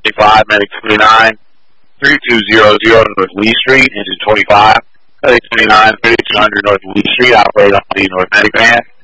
25, Medic 29, 3200 North Lee Street, engine 25, Medic 29, 3200 North Lee Street, operate on the North Medic van.